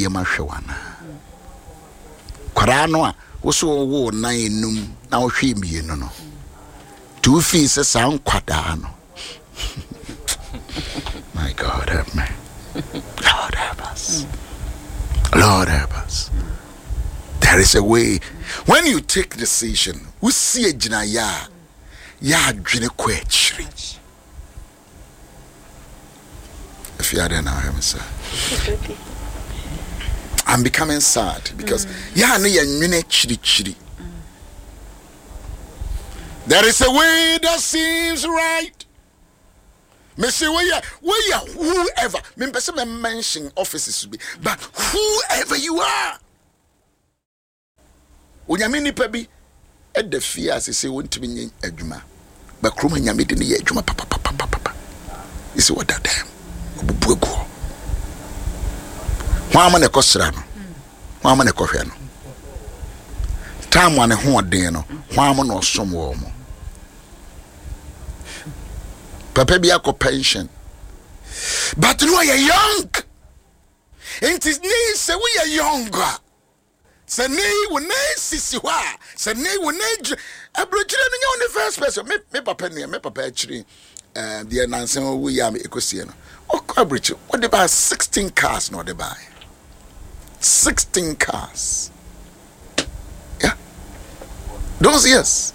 mahwewana kwara no a wo so wo nan enum na wo hwe mienu no two fees sa nkwada no my God help me Lord help us Lord help us there is a way when you take decision we see agina ya adwene ko achiri if you are there now I'm sad I'm becoming sad because ya no yanwene chiri there is a way that seems right. Me say where whoever me person mention offices be but whoever you are onyame nipa bi e da fie as say wontimi nyen adwuma ba kroma nyame de ne ye adwuma papa isi wada dem obubuegu ho ama ne kosra no ho ama ne kohwe no tamu ne ho den no ho ama no som wo mo papa bi akọ pension but no you young it is need say we are younger say nee we na sisi hwa say nee we na abrojire no nya on the first person me papa actually the nansen we ya me ekosie no o abrochi what they buy 16 cars no they buy 16 cars yeah those years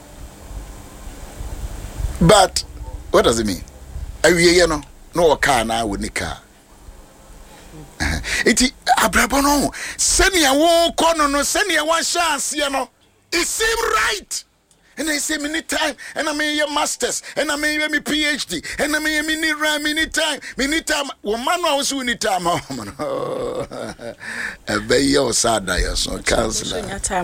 but what does it mean awie no car na we nika iti abrabo no senia wo kono no senia wan chance no it seem right and I say many time and I mean your masters and I mean me PhD and I mean many time woman was we need time a very sad day so counselor time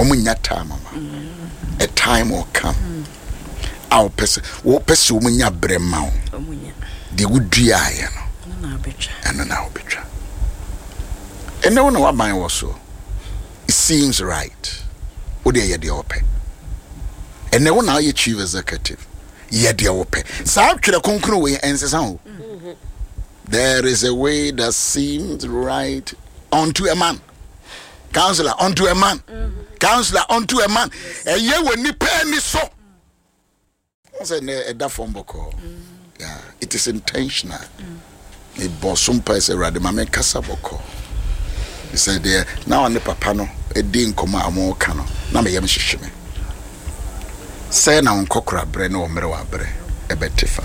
a time will come our person what person munya brema the good dia no and now betra and no what mine was so it seems right what they the open and now now you chief executive ye the open sa twere konkuru we ensesa ho there is a way that seems right unto a man counselor unto a man counselor unto a man and ye we ni pa ni so say that form boko yeah it is intentional e bosom pa say rade mame kasa boko he said there now ne papa no e din koma amoka no na me yam hwehwe me say na nkokora bre na o mere wa bre e betefa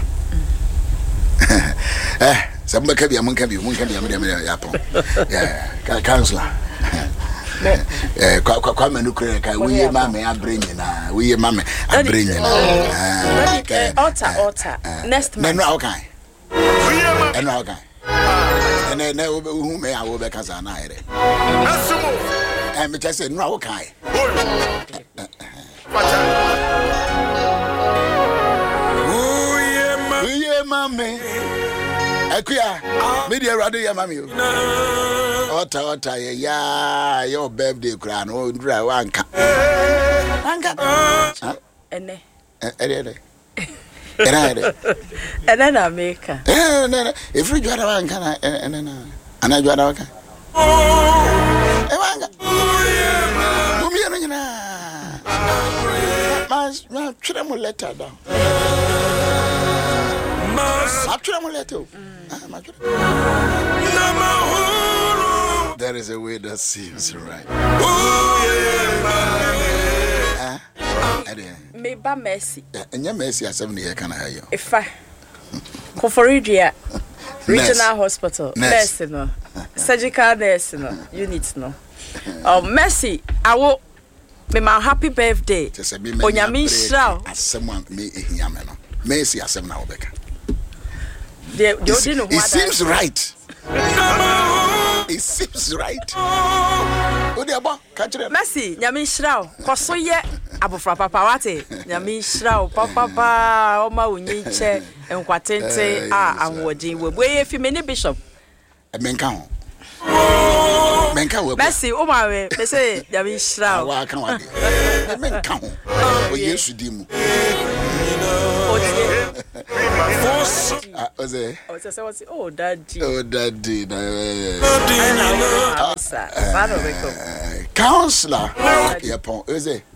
some ka bi amonka bi monka bi amere ya pon yeah counselor kwa menu kure ka wiye mame abre nyina wiye mame abre nyina altar next month no okay and okay and who may I will be casa na ere and me just say no okay wiye mame akuya media radio ya mame Ota ya your birthday kra no ndura wanka ene ene na meka if you jwara wanka na ene na ana jwara wanka wanka mumi no nyina ma twere mo letter down ma twere mo letter ma twere there is a way that seems right. Me ba mercy. Enya mercy a 7 year can I hear. If I Koforidia Regional Hospital nurse no surgical nurse no unit no. Mercy I will me my happy birthday. Onyame shraw asem me ehiame no. Mercy asem na obeka. It seems right. It seems right. Mercy, nyame shraw. Koso ye abofra papa wate. Nyame shraw papa oma onyiche enkwatente anwodin we fi meni bishop. Menka ho. Mercy o ma we say nyame shraw. Wa kan wade. Menka ho. O Yesu di mu. Oh, daddy. Oh, daddy. sir. Father Beko. Counselor. Yapon, is it?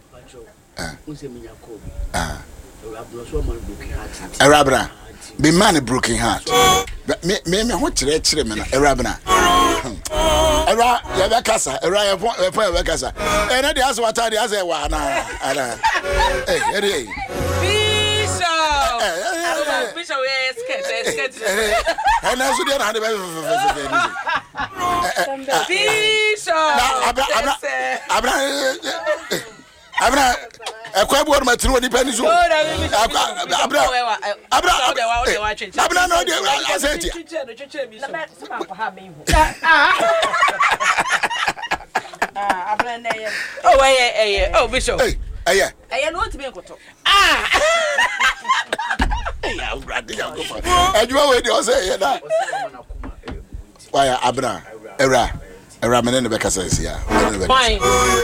Arabra. Be man a broken heart. Me what chire me na Arabna. Era ya kasa, era ya kasa. E na dey ask what dey ask e wa na. Hey. Bishop we skate. And also dey na dey Abra ekwabu or matru oni pani so abra no dey aseti abra na ye oh eh bishop eh no ti be nkoto abra dey go for adwa we dey say ye na why abra era me ne be kasa sia fine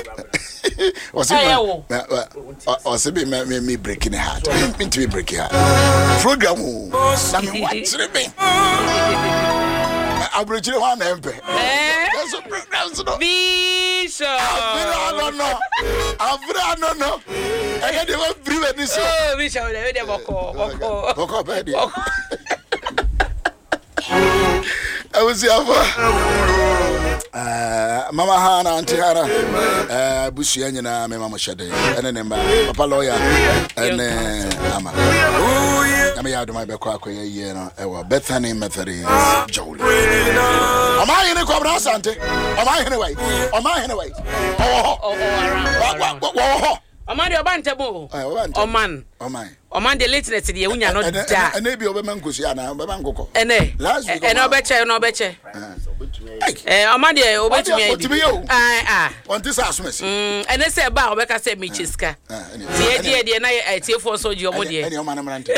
was me breaking heart. Me to be breaking heart. Program. I mean, what's it mean? I'll bring you one MP. That's a program. Bishop. I don't know. I had to breathe this. Oh, Bishop, they Boko. I was Mama Hana, Auntie Hana, Bushia, my Mama Shade, and then Papa Lawyer, and Ama. I may have my back, you know, Bethany Methodist, Jolie. Am I in a cobra, Sante? Am I anyway? Oh, Oman de obantebo. Oman de lateness de unya no da. Ene bi obeman kosia na obeman koko. Ene. Ene obeche. Oman de obetumi edi. On this asumesi. Ene se ba obeka se michiska. Die na tiefo so ji omo de. Ene oman mrante.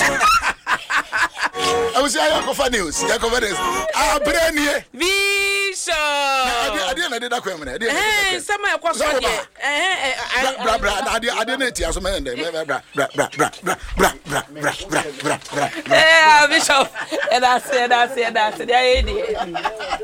I was saying Yakofa news. Abrenie. Bishop. I didn't that question. Some of course. I didn't hear so many. Bishop. And I said, the idea.